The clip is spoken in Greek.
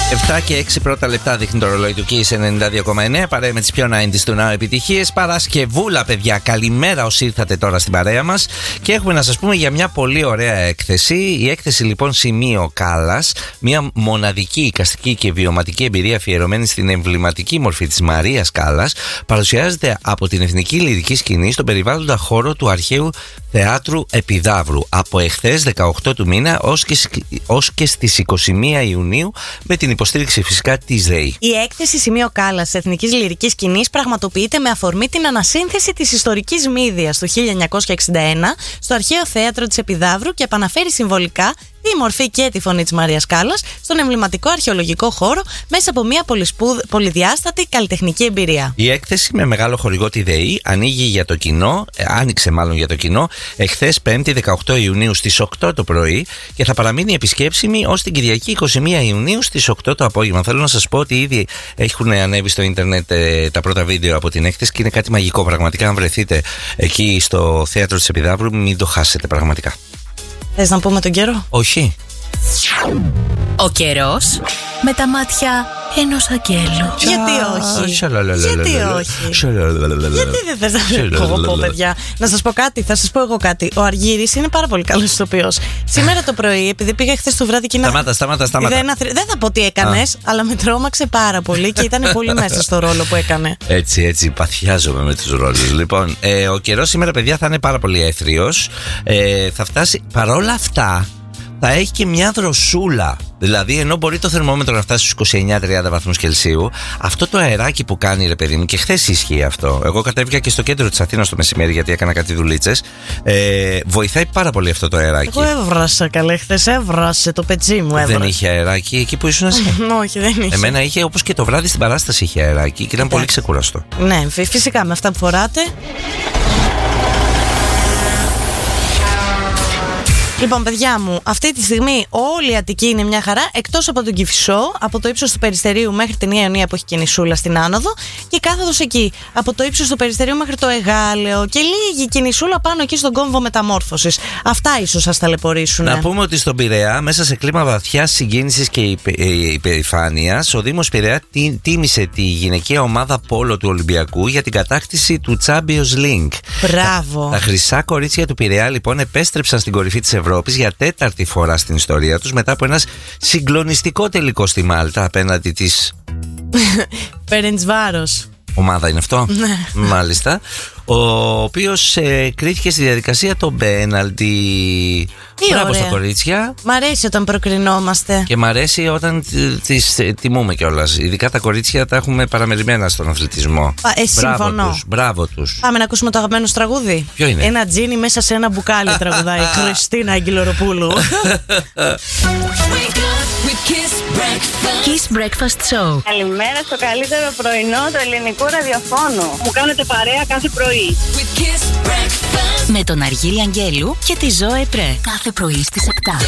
7 και 6 πρώτα λεπτά δείχνει το ρολόι του Kiss 92,9. Παρέα με τις πιο 90s του Now επιτυχίες. Παρασκευούλα, παιδιά. Καλημέρα όσοι ήρθατε τώρα στην παρέα μας. Και έχουμε να σας πούμε για μια πολύ ωραία έκθεση. Η έκθεση λοιπόν Σημείο Κάλλας. Μια μοναδική εικαστική και βιωματική εμπειρία αφιερωμένη στην εμβληματική μορφή της Μαρίας Κάλλας. Παρουσιάζεται από την Εθνική Λυρική Σκηνή στον περιβάλλοντα χώρο του Αρχαίου Θεάτρου Επιδαύρου. Από εχθές 18 του μήνα ως και στις 21 Ιουνίου με την υποστήριξη φυσικά της ΔΕΗ. Η έκθεση Σημείο Κάλλας της Εθνικής Λυρικής Σκηνής πραγματοποιείται με αφορμή την ανασύνθεση της ιστορικής Μύδιας του 1961 στο Αρχαίο Θέατρο της Επιδαύρου και επαναφέρει συμβολικά τη μορφή και τη φωνή της Μαρίας Κάλλας στον εμβληματικό αρχαιολογικό χώρο μέσα από μια πολυδιάστατη καλλιτεχνική εμπειρία. Η έκθεση με μεγάλο χορηγό τη ΔΕΗ άνοιξε για το κοινό εχθές 5η 18 Ιουνίου στις 8 το πρωί και θα παραμείνει επισκέψιμη ως την Κυριακή 21 Ιουνίου στις 8 το απόγευμα. Θέλω να σας πω ότι ήδη έχουν ανέβει στο ίντερνετ τα πρώτα βίντεο από την έκθεση και είναι κάτι μαγικό. Πραγματικά, αν βρεθείτε εκεί στο Θέατρο της Επιδαύρου, μην το χάσετε πραγματικά. Θες να πούμε τον καιρό? Όχι. Ο καιρός με τα μάτια ενός αγγέλου. Γιατί όχι? Γιατί όχι? Γιατί δεν θες να πω, παιδιά? Να σας πω κάτι, θα σας πω εγώ κάτι. Ο Αργύρης είναι πάρα πολύ καλός ηθοποιός. Σήμερα το πρωί, επειδή πήγα χθες το βράδυ και Σταμάτα. δεν θα πω τι έκανες, αλλά με τρόμαξε πάρα πολύ και ήταν πολύ μέσα στο ρόλο που έκανε. Έτσι, παθιάζομαι με τους ρόλους. Λοιπόν, ο καιρός σήμερα, παιδιά, θα είναι πάρα πολύ έθριος. Θα φτάσει, παρόλα αυτά, θα έχει και μια δροσούλα. Δηλαδή, ενώ μπορεί το θερμόμετρο να φτάσει στους 29-30 βαθμούς Κελσίου, αυτό το αεράκι που κάνει, ρε παιδί μου, και χθες ισχύει αυτό. Εγώ κατέβηκα και στο κέντρο της Αθήνας το μεσημέρι γιατί έκανα κάτι δουλίτσες. Βοηθάει πάρα πολύ αυτό το αεράκι. Εγώ έβρασα καλέ, χθες έβρασε το πετσί μου. Δεν είχε αεράκι εκεί που ήσουν εσύ? Όχι, δεν είχε. Εμένα είχε, όπως και το βράδυ στην παράσταση είχε αεράκι και ήταν πολύ ξεκουραστό. Ναι, φυσικά με αυτά που φοράτε. Λοιπόν, παιδιά μου, αυτή τη στιγμή όλη η Αττική είναι μια χαρά, εκτός από τον Κηφισό, από το ύψος του Περιστερίου μέχρι την Ιωνία που έχει και νησούλα στην άνοδο, και κάθοδος εκεί, από το ύψος του Περιστερίου μέχρι το Εγάλεο, και λίγη κινησούλα πάνω εκεί στον κόμβο Μεταμόρφωσης. Αυτά ίσως σας ταλαιπωρήσουν. Να πούμε ότι στον Πειραιά, μέσα σε κλίμα βαθιάς συγκίνησης και υπερηφάνειας, ο Δήμος Πειραιά τίμησε τη γυναικεία ομάδα πόλο του Ολυμπιακού για την κατάκτηση του Champions League. Μπράβο. Τα χρυσά κορίτσια του Πειραιά, λοιπόν, επέστρεψαν στην κορυφή της Ευρώπης για τέταρτη φορά στην ιστορία τους μετά από ένας συγκλονιστικό τελικό στη Μάλτα απέναντι της Φερεντσβάρος. Ομάδα είναι αυτό? Ναι. Μάλιστα. Ο οποίος κρίθηκε στη διαδικασία το πέναλτι. Μπράβο στα κορίτσια. Μ' αρέσει όταν προκρινόμαστε. Και μ' αρέσει όταν τις τιμούμε κιόλας. Ειδικά τα κορίτσια τα έχουμε παραμεριμένα στον αθλητισμό. Συμφωνώ. Μπράβο τους. Πάμε να ακούσουμε το αγαπημένο τραγούδι. Ποιο είναι? Ένα τζίνι μέσα σε ένα μπουκάλι τραγουδάει η Χριστίνα Αγγελοροπούλου. Kiss Breakfast Show. Καλημέρα στο καλύτερο πρωινό του ελληνικού ραδιοφώνου. Μου κάνετε παρέα κάθε πρωί. Με τον Αργύρη Αγγέλου και τη Ζώε Πρέ. Κάθε πρωί στις 7.